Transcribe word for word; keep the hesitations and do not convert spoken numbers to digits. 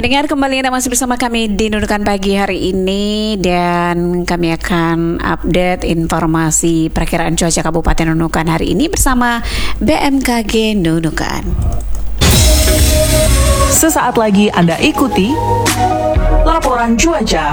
Pendengar, kembali Anda masih bersama kami di Nunukan Pagi hari ini, dan kami akan update informasi perakiraan cuaca Kabupaten Nunukan hari ini bersama B M K G Nunukan. Sesaat lagi Anda ikuti laporan cuaca